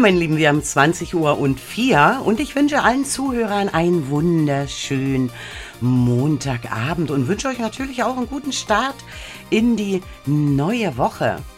meine Lieben, wir haben 20:04 und ich wünsche allen Zuhörern einen wunderschönen Montagabend und wünsche euch natürlich auch einen guten Start in die neue Woche.